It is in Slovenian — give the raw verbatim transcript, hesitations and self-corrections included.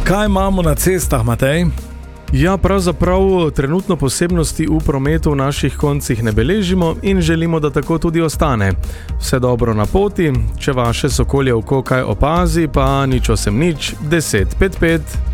Kaj imamo na cestah, Matej? Ja, pravzaprav trenutno posebnosti v prometu v naših koncih ne beležimo in želimo, da tako tudi ostane. Vse dobro na poti, če vaše sokolje oko kaj opazi, pa nič osem nič, deset pet pet.